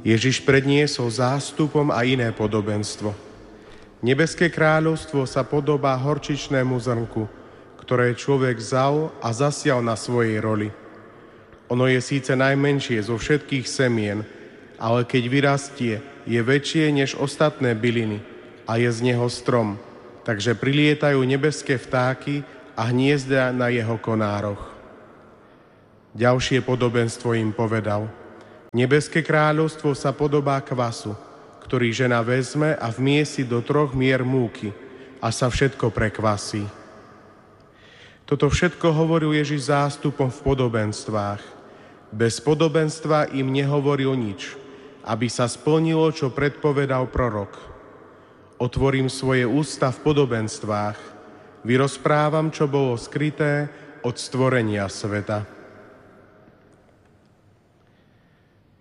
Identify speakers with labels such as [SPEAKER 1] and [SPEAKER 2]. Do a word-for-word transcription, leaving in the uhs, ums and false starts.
[SPEAKER 1] Ježiš predniesol zástupom a iné podobenstvo. Nebeské kráľovstvo sa podobá horčičnému zrnku, ktoré človek vzal a zasial na svojej roli. Ono je síce najmenšie zo všetkých semien, ale keď vyrastie, je väčšie než ostatné byliny a je z neho strom, takže prilietajú nebeské vtáky a hniezda na jeho konároch. Ďalšie podobenstvo im povedal. Nebeské kráľovstvo sa podobá kvasu, ktorý žena vezme a vmiesi do troch mier múky a sa všetko prekvasí. Toto všetko hovoril Ježiš zástupom v podobenstvách. Bez podobenstva im nehovoril nič, aby sa splnilo, čo predpovedal prorok. Otvorím svoje ústa v podobenstvách, vyrozprávam, čo bolo skryté od stvorenia sveta.